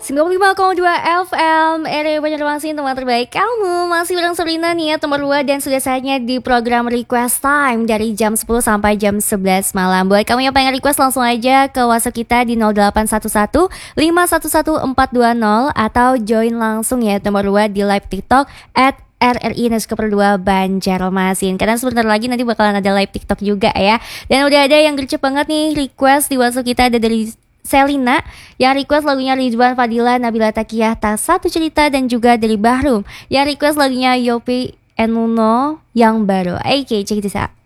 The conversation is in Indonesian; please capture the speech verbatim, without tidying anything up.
sembilan puluh lima koma dua F M R Banjarmasin, teman terbaik kamu. Masih bareng Serina nih ya, teman dua. Dan sudah saatnya di program Request Time dari jam sepuluh sampai jam sebelas malam. Buat kamu yang pengen request, langsung aja ke WhatsApp kita di nol delapan satu satu lima satu satu empat dua nol, atau join langsung ya teman dua di live TikTok at R R I underscore dua Banjarmasin. Karena sebentar lagi nanti bakalan ada live TikTok juga ya. Dan udah ada yang gercep banget nih request di WhatsApp kita. Ada dari Selina yang request lagunya Ridwan Fadila, Nabila Takiyah, Tak Satu Cerita, dan juga dari Bahrum yang request lagunya Yopi Enuno yang baru. Oke, check this out.